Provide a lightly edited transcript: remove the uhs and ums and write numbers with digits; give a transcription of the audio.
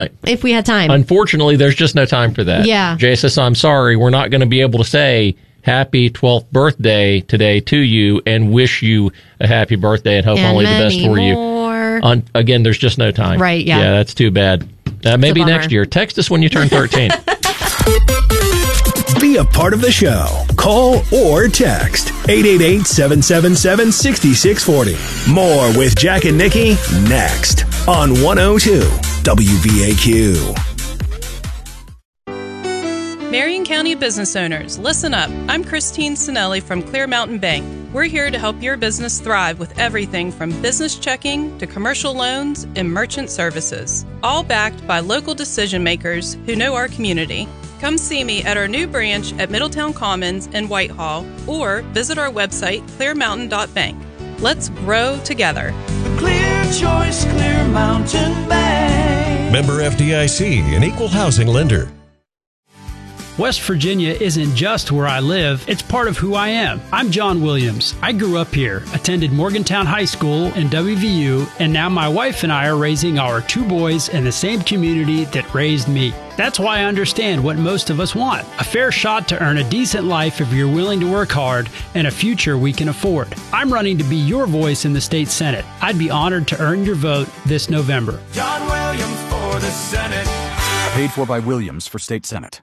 if we had time. Unfortunately, there's just no time for that. Yeah. Jay says, I'm sorry, we're not going to be able to say happy 12th birthday today to you and wish you a happy birthday and hope only the best for you. Again, there's just no time. Right, yeah. Yeah, that's too bad. Maybe next year. Text us when you turn 13. Be a part of the show. Call or text 888-777-6640. More with Jack and Nikki next on 102 WVAQ. Marion County business owners, listen up. I'm Christine Sinelli from Clear Mountain Bank. We're here to help your business thrive with everything from business checking to commercial loans and merchant services, all backed by local decision makers who know our community. Come see me at our new branch at Middletown Commons in Whitehall or visit our website, clearmountain.bank. Let's grow together. Clear choice, Clear Mountain Bank. Member FDIC, an equal housing lender. West Virginia isn't just where I live, it's part of who I am. I'm John Williams. I grew up here, attended Morgantown High School and WVU, and now my wife and I are raising our 2 boys in the same community that raised me. That's why I understand what most of us want. A fair shot to earn a decent life if you're willing to work hard, and a future we can afford. I'm running to be your voice in the state Senate. I'd be honored to earn your vote this November. John Williams for the Senate. Paid for by Williams for state Senate.